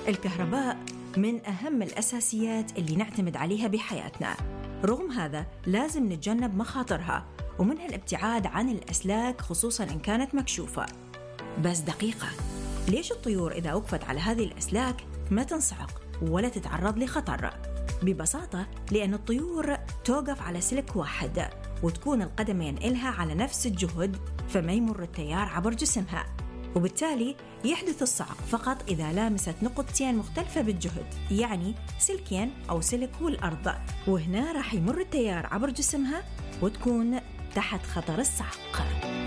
الكهرباء من أهم الأساسيات اللي نعتمد عليها بحياتنا. رغم هذا لازم نتجنب مخاطرها، ومنها الابتعاد عن الأسلاك خصوصاً إن كانت مكشوفة. بس دقيقة، ليش الطيور إذا وقفت على هذه الأسلاك ما تنصعق ولا تتعرض لخطر؟ ببساطة لأن الطيور توقف على سلك واحد، وتكون القدمين إلها على نفس الجهد، فما يمر التيار عبر جسمها، وبالتالي يحدث الصعق فقط إذا لامست نقطتين مختلفة بالجهد، يعني سلكين أو سلك والأرض، وهنا راح يمر التيار عبر جسمها وتكون تحت خطر الصعق.